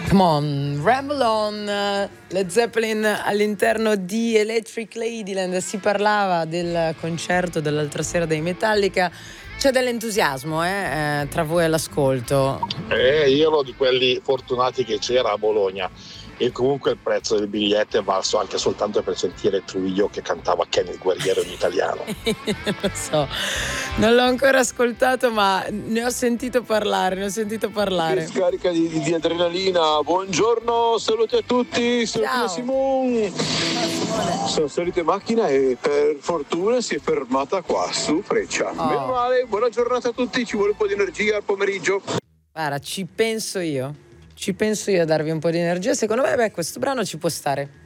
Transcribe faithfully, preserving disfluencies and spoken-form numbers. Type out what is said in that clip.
Come on, Ramble On, Led Zeppelin all'interno di Electric Ladyland. Si parlava del concerto dell'altra sera dei Metallica. C'è dell'entusiasmo eh, eh, tra voi all'ascolto. Eh, io ero di quelli fortunati che c'era a Bologna e comunque il prezzo del biglietto è valso anche soltanto per sentire Trujillo che cantava Ken il guerriero in italiano. Lo so, non l'ho ancora ascoltato, ma ne ho sentito parlare, ne ho sentito parlare. Che scarica di, di, di adrenalina. Buongiorno, saluti a tutti, sono Simone. Sono salito in macchina e per fortuna si è fermata qua su Freccia. Oh. Meno male, buona giornata a tutti, ci vuole un po' di energia al pomeriggio. Guarda, ci penso io. Ci penso io a darvi un po' di energia. Secondo me, beh, questo brano ci può stare.